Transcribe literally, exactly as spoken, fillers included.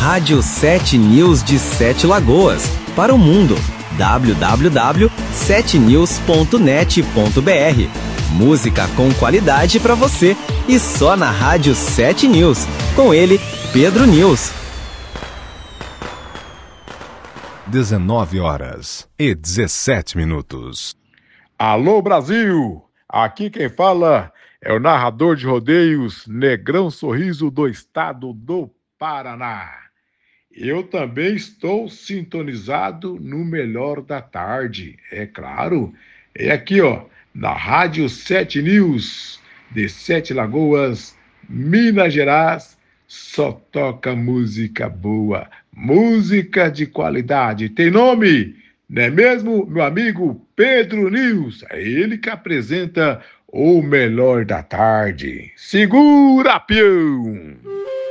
Rádio sete News de Sete Lagoas, para o mundo. w w w ponto sete news ponto net ponto b r. Música com qualidade para você e só na Rádio sete News. Com ele, Pedro News. dezenove horas e dezessete minutos. Alô, Brasil! Aqui quem fala é o narrador de rodeios Negrão Sorriso do estado do Paraná. Eu também estou sintonizado no melhor da tarde, é claro. É aqui, ó, na Rádio sete News de Sete Lagoas, Minas Gerais. Só toca música boa, música de qualidade. Tem nome, não é mesmo, meu amigo Pedro News? É ele que apresenta o melhor da tarde. Segura, peão!